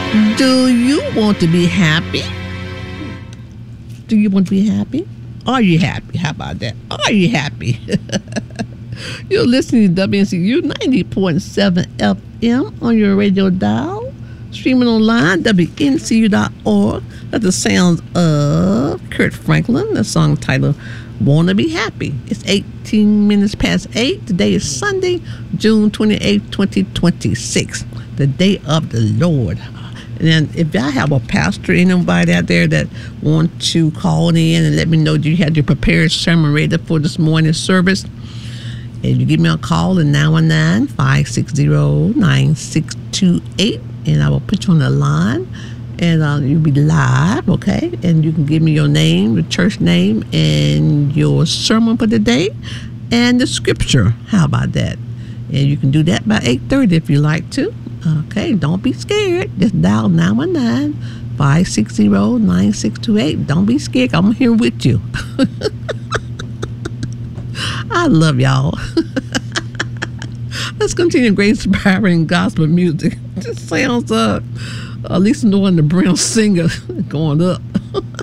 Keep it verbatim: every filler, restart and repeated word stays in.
Do you want to be happy? Do you want to be happy? Are you happy? How about that? Are you happy? You're listening to W N C U ninety point seven F M on your radio dial. Streaming online, W N C U dot org. That's the sounds of Kurt Franklin. The song titled Wanna Be Happy. It's eighteen minutes past eight. Today is Sunday, June twenty-eighth, twenty twenty-six. The day of the Lord. And if y'all have a pastor, anybody out there that want to call in and let me know that you had your prepared sermon ready for this morning's service, and you give me a call at nine one nine, five six zero, nine six two eight, and I will put you on the line, and uh, you'll be live, okay? And you can give me your name, the church name, and your sermon for the day, and the scripture. How about that? And you can do that by eight thirty if you like to. Okay, don't be scared. Just dial nine one nine, five six zero, nine six two eight. Don't be scared. I'm here with you. I love y'all. Let's continue great inspiring gospel music. Just sounds uh, at least knowing the brown singer going up.